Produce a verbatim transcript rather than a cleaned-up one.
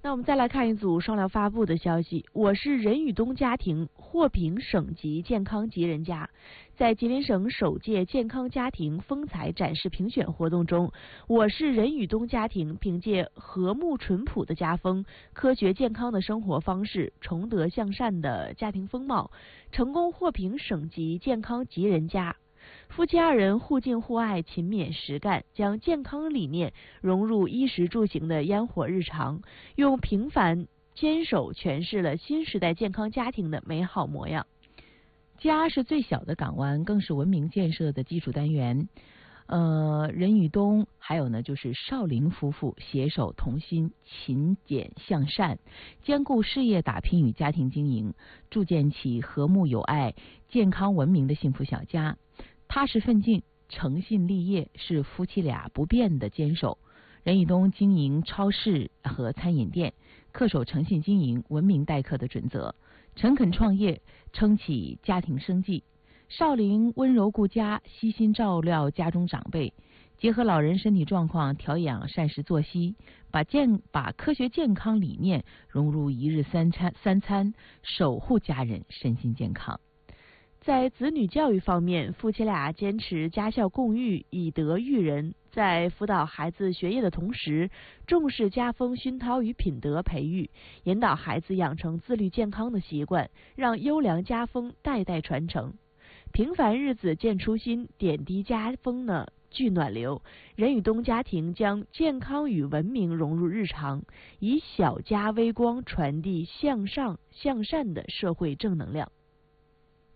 那我们再来看一组双料发布的消息。我是任宇东家庭获评省级健康吉人家。在吉林省首届健康家庭风采展示评选活动中，我是任宇东家庭凭借和睦淳朴的家风、科学健康的生活方式、崇德向善的家庭风貌，成功获评省级健康吉人家。夫妻二人互敬互爱、勤勉实干，将健康理念融入衣食住行的烟火日常，用平凡坚守诠释了新时代健康家庭的美好模样。 家是最小的港湾，更是文明建设的基础单元。呃，任宇东还有呢，就是邵玲夫妇携手同心，勤俭向善，兼顾事业打拼与家庭经营，铸建起和睦友爱、健康文明的幸福小家。踏实奋进、诚信立业是夫妻俩不变的坚守。任宇东经营超市和餐饮店，恪守诚信经营、文明待客的准则，诚恳创业，撑起家庭生计。邵玲温柔顾家，悉心照料家中长辈，结合老人身体状况调养膳食作息，把健把科学健康理念融入一日三餐三餐，守护家人身心健康。 在子女教育方面，夫妻俩坚持家校共育，以德育人。在辅导孩子学业的同时，重视家风熏陶与品德培育，引导孩子养成自律健康的习惯，让优良家风代代传承。平凡日子见初心，点滴家风呢聚暖流。任宇东家庭将健康与文明融入日常，以小家微光传递向上向善的社会正能量。